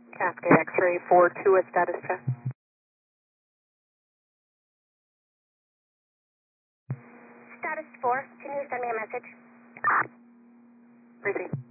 Cascade X-ray 4-2, a status check. Status 4, can you send me a message? Received.